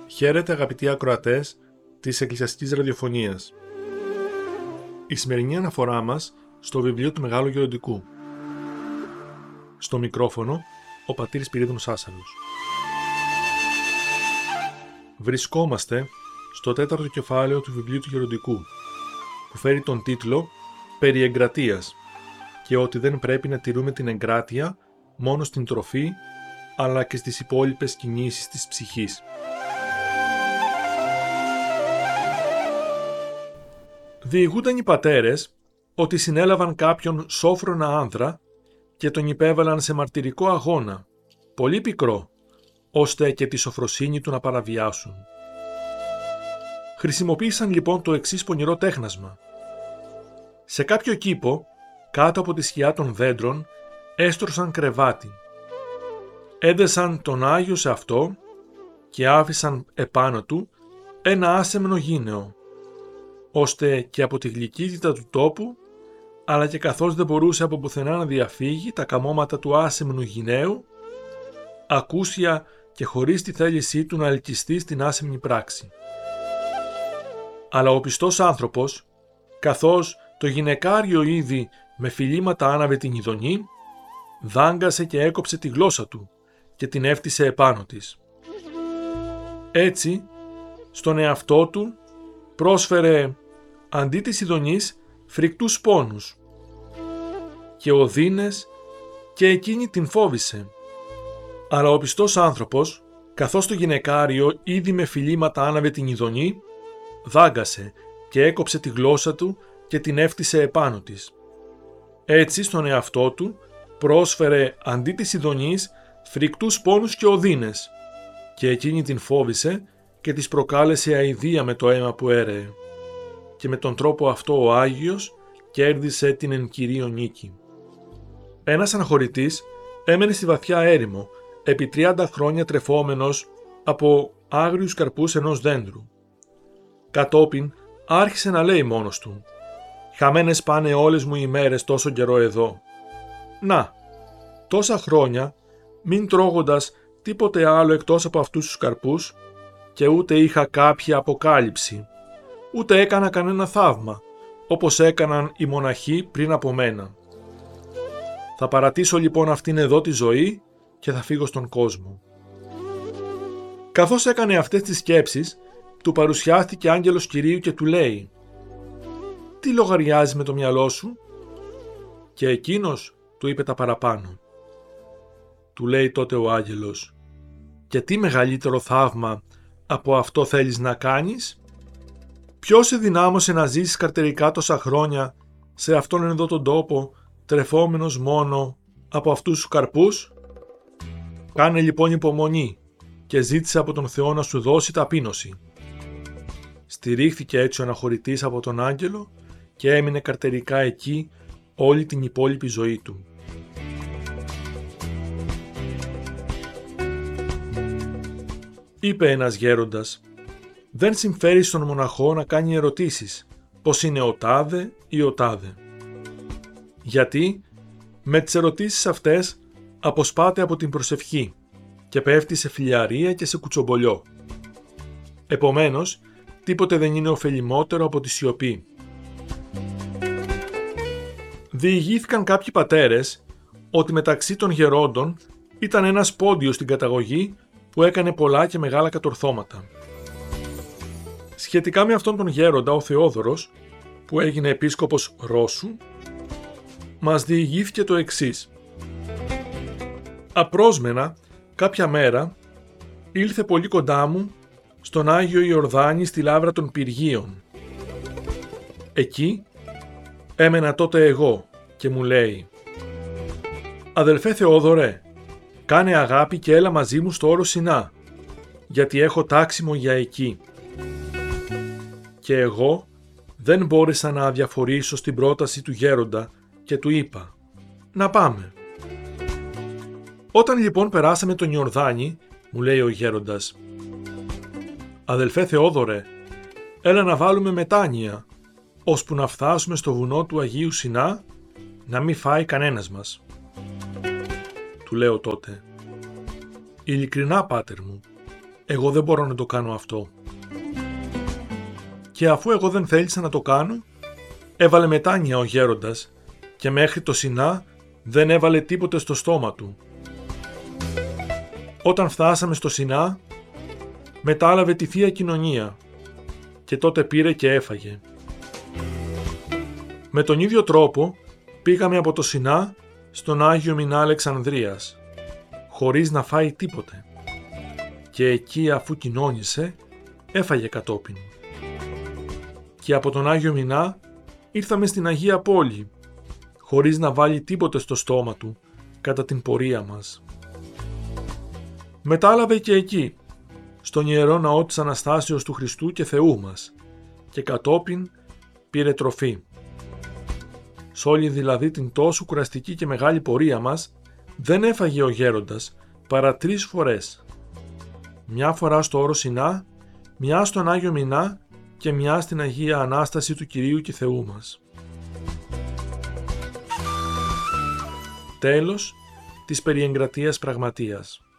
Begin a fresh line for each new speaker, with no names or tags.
Χαίρετε αγαπητοί ακροατές της Εκκλησιαστικής Ραδιοφωνίας. Η σημερινή αναφορά μας στο βιβλίο του Μεγάλου Γεροντικού. Στο μικρόφωνο, ο πατήρ Σπυρίδωνος Άσαλος. Βρισκόμαστε στο 4ο κεφάλαιο του βιβλίου του Γεροντικού, που φέρει τον τίτλο «Περί εγκρατείας» και ότι δεν πρέπει να τηρούμε την εγκράτεια μόνο στην τροφή, αλλά και στις υπόλοιπες κινήσεις της ψυχής. Διηγούνταν οι πατέρες ότι συνέλαβαν κάποιον σόφρονα άνδρα και τον υπέβαλαν σε μαρτυρικό αγώνα, πολύ πικρό, ώστε και τη σοφροσύνη του να παραβιάσουν. Χρησιμοποίησαν λοιπόν το εξής πονηρό τέχνασμα. Σε κάποιο κήπο, κάτω από τη σκιά των δέντρων, έστρωσαν κρεβάτι. Έδεσαν τον Άγιο σε αυτό και άφησαν επάνω του ένα άσεμνο γήναιο, ώστε και από τη γλυκύτητα του τόπου, αλλά και καθώς δεν μπορούσε από πουθενά να διαφύγει τα καμώματα του άσεμνου γυναίου, ακούσια και χωρίς τη θέλησή του να ελκυστεί στην άσεμνη πράξη. Αλλά ο πιστός άνθρωπος, καθώς το γυναικάριο είδη με φιλήματα άναβε την ειδονή, δάγκασε και έκοψε τη γλώσσα του και την έφτισε επάνω της. Έτσι, στον εαυτό του πρόσφερε αντί της ειδονής φρικτούς πόνους και οδύνες και εκείνη την φόβησε. Αλλά ο πιστός άνθρωπος, καθώς το γυναικάριο ήδη με φιλήματα άναβε την ειδονή, δάγκασε και έκοψε τη γλώσσα του και την έφτισε επάνω της. Έτσι στον εαυτό του πρόσφερε αντί της ειδονής φρικτούς πόνους και οδύνες και εκείνη την φόβησε και της προκάλεσε αηδία με το αίμα που έρεε. Και με τον τρόπο αυτό ο Άγιος κέρδισε την εν κυρίω νίκη. Ένας αναχωρητής έμενε στη βαθιά έρημο επί 30 χρόνια τρεφόμενος από άγριους καρπούς ενός δέντρου. Κατόπιν άρχισε να λέει μόνος του: «Χαμένες πάνε όλες μου οι μέρες τόσο καιρό εδώ. Να, τόσα χρόνια μην τρώγοντας τίποτε άλλο εκτός από αυτούς τους καρπούς και ούτε είχα κάποια αποκάλυψη, ούτε έκανα κανένα θαύμα, όπως έκαναν οι μοναχοί πριν από μένα. Θα παρατήσω λοιπόν αυτήν εδώ τη ζωή και θα φύγω στον κόσμο». Καθώς έκανε αυτές τις σκέψεις, του παρουσιάστηκε άγγελος Κυρίου και του λέει: «Τι λογαριάζεις με το μυαλό σου?» Και εκείνος του είπε τα παραπάνω. Του λέει τότε ο άγγελος: «Και τι μεγαλύτερο θαύμα από αυτό θέλεις να κάνεις? Ποιος σε δυνάμωσε να ζήσεις καρτερικά τόσα χρόνια σε αυτόν εδώ τον τόπο, τρεφόμενος μόνο από αυτούς τους καρπούς? Κάνε λοιπόν υπομονή και ζήτησε από τον Θεό να σου δώσει ταπείνωση». Στηρίχθηκε έτσι ο αναχωρητής από τον άγγελο και έμεινε καρτερικά εκεί όλη την υπόλοιπη ζωή του. Είπε ένας γέροντας: «Δεν συμφέρει στον μοναχό να κάνει ερωτήσεις πως είναι ο τάδε ή ο τάδε. Γιατί με τις ερωτήσεις αυτές αποσπάται από την προσευχή και πέφτει σε φιλιαρία και σε κουτσομπολιό. Επομένως, τίποτε δεν είναι ωφελημότερο από τη σιωπή». Διηγήθηκαν κάποιοι πατέρες ότι μεταξύ των γερόντων ήταν ένας πόντιος στην καταγωγή που έκανε πολλά και μεγάλα κατορθώματα. Σχετικά με αυτόν τον γέροντα, ο Θεόδωρος, που έγινε επίσκοπος Ρώσου, μας διηγήθηκε το εξής. Απρόσμενα, κάποια μέρα, ήλθε πολύ κοντά μου στον Άγιο Ιορδάνη στη λάβρα των Πυργίων. Εκεί έμενα τότε εγώ και μου λέει: «Αδελφέ Θεόδωρε, κάνε αγάπη και έλα μαζί μου στο όρο Σινά, γιατί έχω τάξιμο για εκεί». Και εγώ δεν μπόρεσα να αδιαφορήσω στην πρόταση του γέροντα και του είπα: «Να πάμε». Όταν λοιπόν περάσαμε τον Ιορδάνη, μου λέει ο γέροντας: «Αδελφέ Θεόδωρε, έλα να βάλουμε μετάνοια, ώσπου να φτάσουμε στο βουνό του Αγίου Σινά, να μην φάει κανένας μας». Του λέω τότε: «Ειλικρινά, πάτερ μου, εγώ δεν μπορώ να το κάνω αυτό. Και αφού εγώ δεν θέλησα να το κάνω, έβαλε μετάνοια ο γέροντας και μέχρι το Σινά δεν έβαλε τίποτε στο στόμα του. Όταν φτάσαμε στο Σινά, μετάλαβε τη Θεία Κοινωνία και τότε πήρε και έφαγε. Με τον ίδιο τρόπο πήγαμε από το Σινά στον Άγιο Μινά Αλεξανδρίας, χωρίς να φάει τίποτε. Και εκεί αφού κοινώνησε, έφαγε κατόπιν. Και από τον Άγιο Μινά ήρθαμε στην Αγία Πόλη, χωρίς να βάλει τίποτε στο στόμα του κατά την πορεία μας. Μετάλαβε και εκεί, στον Ιερό Ναό της Αναστάσεως του Χριστού και Θεού μας, και κατόπιν πήρε τροφή. Σ' όλη δηλαδή την τόσο κουραστική και μεγάλη πορεία μας, δεν έφαγε ο γέροντας παρά 3 φορές. Μια φορά στο όρο Σινά, μια στον Άγιο Μινά και μια στην Αγία Ανάσταση του Κυρίου και Θεού μας. Τέλος της περιεγκρατείας πραγματείας.